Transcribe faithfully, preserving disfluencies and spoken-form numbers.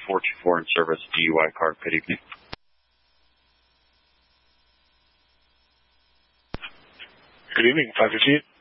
four two four in service, D U I car. Good evening. Good evening, five fifty-eight.